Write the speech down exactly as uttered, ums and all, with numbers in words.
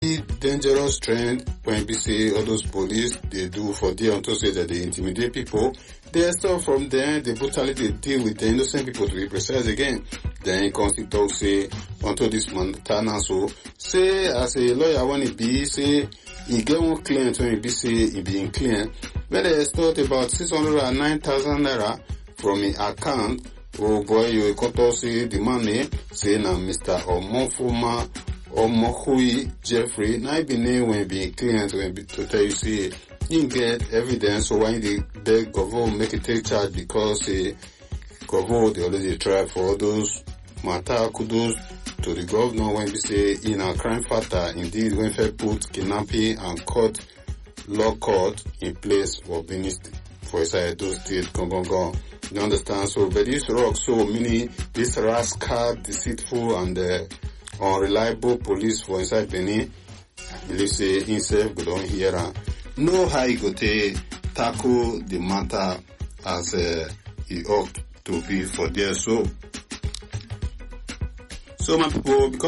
very dangerous trend when we say all those police they do for there unto say that they intimidate people. They start from there, they brutally they deal with the innocent people to be precise again. Then Consti talk say unto this Montana so say as a lawyer when it be say he get one client when it be say he be in client. When they start about six hundred and nine thousand naira from his account. Oh boy, you got say the money say now Mister Omofoma Omohui Jeffrey. Now I be name when be client when be to tell you see you get evidence. So when the beg Govo make it take charge because say Govo they already try for all those matter kudos to the governor when we say in a crime factor indeed when they put kidnapping and court law court in place for Benin for inside those state gone gone gone. You understand? So, but this rock, so many, this rascal, deceitful and uh, unreliable police for inside Benin, I believe say himself go down here and know how he go to tackle the matter as uh, he ought to be for there. So, so my people, because